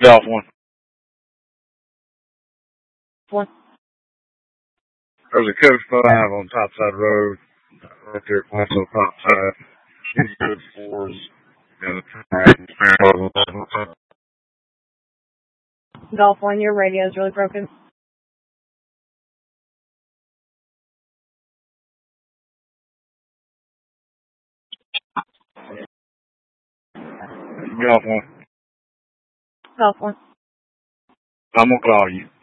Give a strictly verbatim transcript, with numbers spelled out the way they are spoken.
Golf one. One. There's a Coach five on Topside Road, right there at Paso Topside. It's good fours. And the Golf one, your radio is really broken. Golf one. Golf one. I'm gonna call you.